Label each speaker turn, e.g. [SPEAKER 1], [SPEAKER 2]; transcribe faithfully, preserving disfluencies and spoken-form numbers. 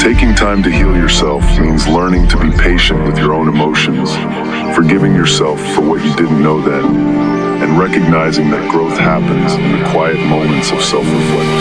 [SPEAKER 1] Taking time to heal yourself means learning to be patient with your own emotions, forgiving yourself for what you didn't know then, and recognizing that growth happens in the quiet moments of self-reflection.